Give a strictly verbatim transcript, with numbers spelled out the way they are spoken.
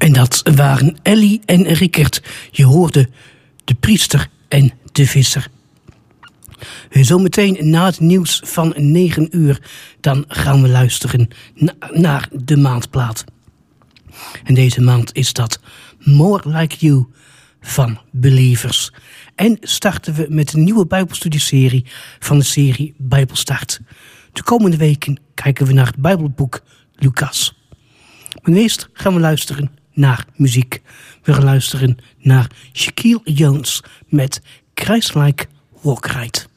En dat waren Ellie en Rickert. Je hoorde de priester en de visser. Zometeen na het nieuws van negen uur... dan gaan we luisteren na- naar de maandplaat. En deze maand is dat More Like You van Believers. En starten we met een nieuwe Bijbelstudieserie van de serie Bijbelstart. De komende weken kijken we naar het Bijbelboek Lucas. Maar eerst gaan we luisteren naar muziek. We gaan luisteren naar Shaquille Jones met Christ-like Walk Right.